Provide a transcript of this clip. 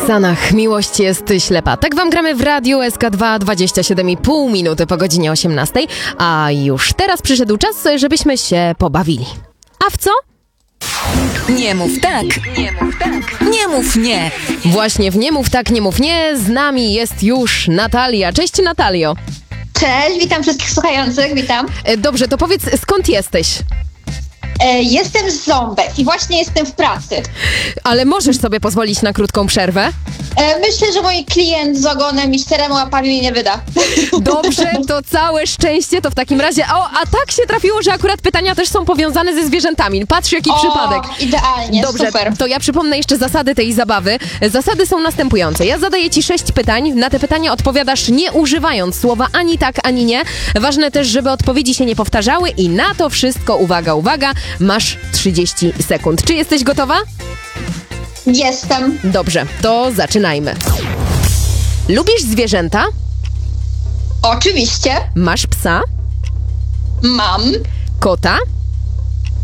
Sanach, miłość jest ślepa. Tak wam gramy w radiu SK2 27,5 minuty po godzinie 18, a już teraz przyszedł czas, żebyśmy się pobawili. A w co? Nie mów tak, nie mów tak, nie mów nie. Właśnie w Nie mów tak, nie mów nie z nami jest już Natalia. Cześć Natalio. Cześć, witam wszystkich słuchających, witam. Dobrze, to powiedz, skąd jesteś? Jestem z Ząbek i właśnie jestem w pracy. Ale możesz sobie pozwolić na krótką przerwę? Myślę, że mój klient z ogonem i 4 łapami nie wyda. Dobrze, to całe szczęście, to w takim razie... A tak się trafiło, że akurat pytania też są powiązane ze zwierzętami. Patrz, jaki przypadek. Idealnie, Dobrze, super. to ja przypomnę jeszcze zasady tej zabawy. Zasady są następujące. Ja zadaję ci 6 pytań. Na te pytania odpowiadasz nie używając słowa ani tak, ani nie. Ważne też, żeby odpowiedzi się nie powtarzały i na to wszystko, uwaga, masz 30 sekund. Czy jesteś gotowa? Jestem. Dobrze, to zaczynajmy. Lubisz zwierzęta? Oczywiście. Masz psa? Mam. Kota?